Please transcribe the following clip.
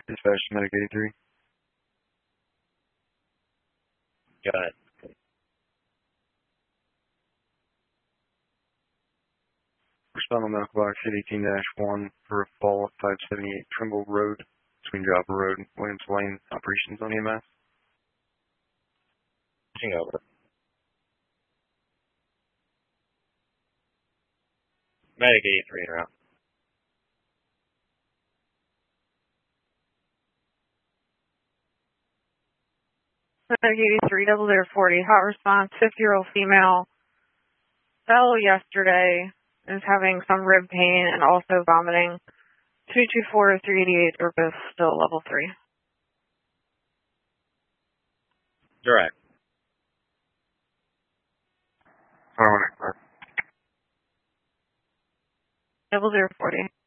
Dispatch Medic 83. Got it. Respond on medical box 18-1 for a fall at 578 Trimble Road between Joppa Road and Williams Lane. Operations on EMS. Pushing over. Medic 83 en route. Medic 83, 0040, hot response, 50-year-old female, fell yesterday, is having some rib pain and also vomiting. 224 388 are both still level 3. Direct. Hold on. 0040.